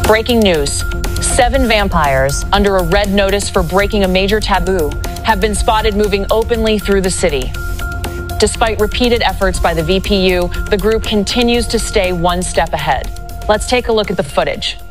Breaking news. 7 vampires, under a red notice for breaking a major taboo, have been spotted moving openly through the city. Despite repeated efforts by the VPU, the group continues to stay one step ahead. Let's take a look at the footage.